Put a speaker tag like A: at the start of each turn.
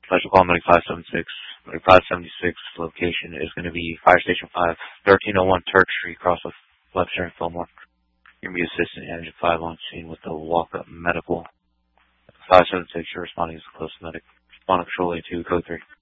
A: Special call Medic 576. Medic 576 location is going to be Fire Station 5, 1301 Turk Street, across with Webster and Fillmore. You're going to be Assistant Engine 5 on scene with the walk-up medical. 576, you're responding as a close medic. Respond to Control A2, code 3.